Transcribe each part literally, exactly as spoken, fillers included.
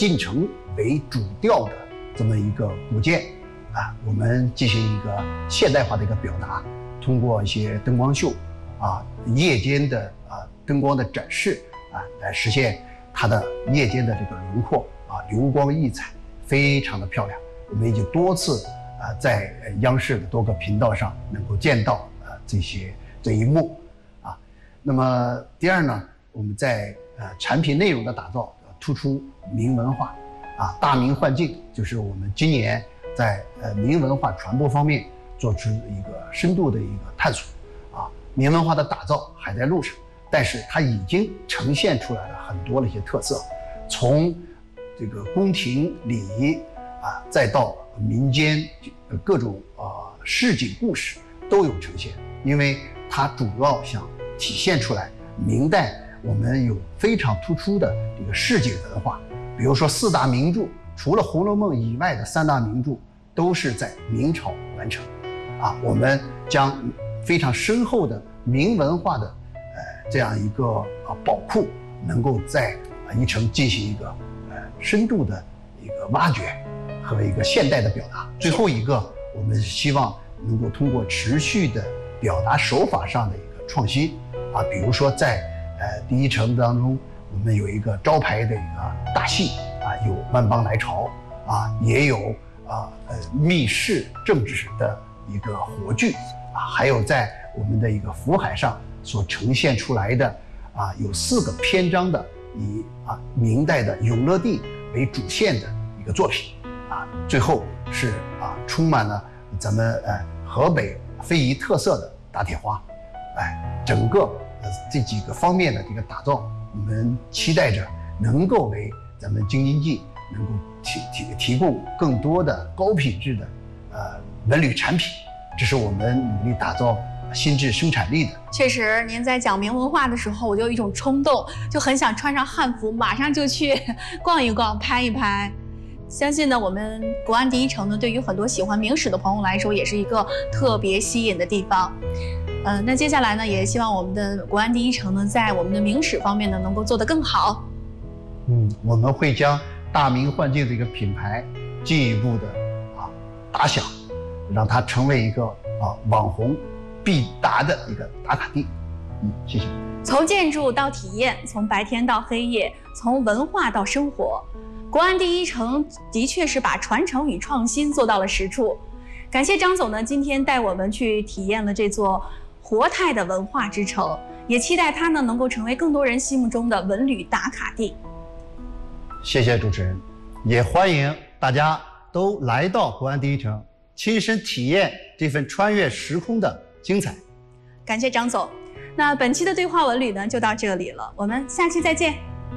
进程为主调的这么一个古建啊，我们进行一个现代化的一个表达，通过一些灯光秀啊、夜间的啊灯光的展示啊，来实现它的夜间的这个轮廓啊，流光溢彩，非常的漂亮。我们已经多次啊在央视的多个频道上能够见到啊这些这一幕啊。那么第二呢，我们在呃产品内容的打造，突出明文化啊，大明幻境，就是我们今年在呃明文化传播方面做出一个深度的一个探索啊。明文化的打造还在路上，但是它已经呈现出来了很多的一些特色，从这个宫廷礼仪啊，再到民间各种啊市井故事都有呈现，因为它主要想体现出来明代我们有非常突出的这个市井文化，比如说四大名著，除了《红楼梦》以外的三大名著都是在明朝完成，啊，我们将非常深厚的明文化的呃这样一个啊宝库，能够在啊宜城进行一个呃深度的一个挖掘和一个现代的表达。最后一个，我们希望能够通过持续的表达手法上的一个创新啊，比如说在呃第一城当中，我们有一个招牌的一个大戏啊，有万邦来朝啊，也有啊呃密室政治的一个活剧啊，还有在我们的一个福海上所呈现出来的啊，有四个篇章的以啊明代的永乐帝为主线的一个作品啊，最后是啊充满了咱们呃河北非遗特色的打铁花，哎，整个呃这几个方面的这个打造，我们期待着能够为咱们京津冀能够提提提供更多的高品质的呃文旅产品，这是我们努力打造新质生产力的。 确实，您在讲明文化的时候，我就有一种冲动，就很想穿上汉服，马上就去逛一逛、拍一拍。相信呢，我们国安第一城呢，对于很多喜欢明史的朋友来说，也是一个特别吸引的地方。呃，那接下来呢，也希望我们的国安第一城呢，在我们的明史方面呢，能够做得更好。 嗯，我们会将大明幻境这个品牌进一步的啊打响，让它成为一个啊网红必达的一个打卡地。嗯，谢谢。 从建筑到体验，从白天到黑夜，从文化到生活，国安第一城的确是把传承与创新做到了实处。感谢张总呢，今天带我们去体验了这座活态的文化之城，也期待它呢能够成为更多人心目中的文旅打卡地。 谢谢主持人，也欢迎大家都来到国安第一城，亲身体验这份穿越时空的精彩。 感谢张总，那本期的对话文旅呢就到这里了，我们下期再见。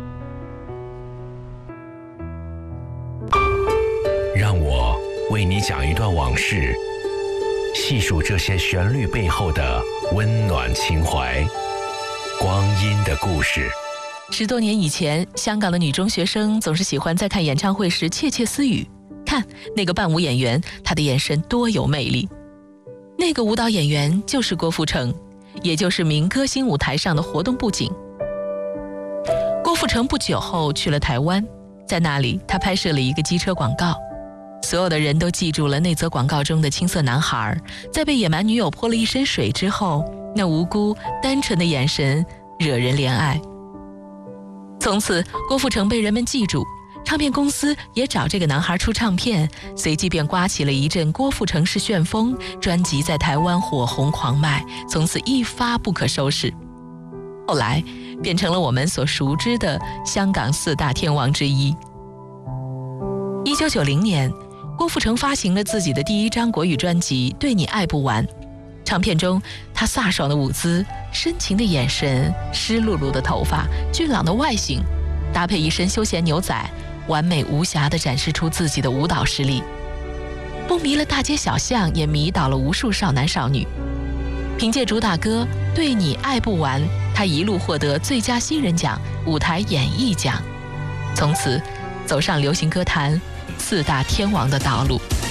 让我为你讲一段往事，细数这些旋律背后的温暖情怀，光阴的故事。 十多年以前，香港的女中学生总是喜欢在看演唱会时窃窃私语，看那个伴舞演员，他的眼神多有魅力。那个舞蹈演员就是郭富城，也就是明歌星舞台上的活动布景。郭富城不久后去了台湾，在那里他拍摄了一个机车广告，所有的人都记住了那则广告中的青涩男孩，在被野蛮女友泼了一身水之后，那无辜单纯的眼神惹人怜爱。从此郭富城被人们记住，唱片公司也找这个男孩出唱片，随即便刮起了一阵郭富城式旋风，专辑在台湾火红狂卖，从此一发不可收拾。后来变成了我们所熟知的香港四大天王之一。一九九零年，郭富城发行了自己的第一张国语专辑《对你爱不完》，唱片中他飒爽的舞姿、深情的眼神、湿漉漉的头发、俊朗的外形，搭配一身休闲牛仔，完美无瑕地展示出自己的舞蹈实力，风靡了大街小巷，也迷倒了无数少男少女。凭借主打歌《对你爱不完》，他一路获得最佳新人奖、舞台演绎奖，从此走上流行歌坛四大天王的道路。